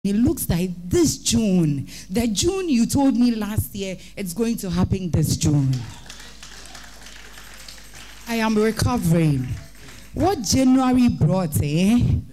It looks like this June, the June you told me last year, it's going to happen this June. I am recovering. What January brought,